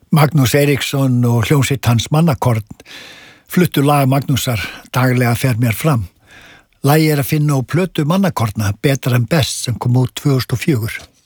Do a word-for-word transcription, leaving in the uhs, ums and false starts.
Magnús Eiríksson og hljómsveit hans Mannakorn fluttu lag Magnúsar Daglega fer mér fram. Lagið er að finna á plötu Mannakorna Betra en best sem kom út tvö þúsund og fjögur.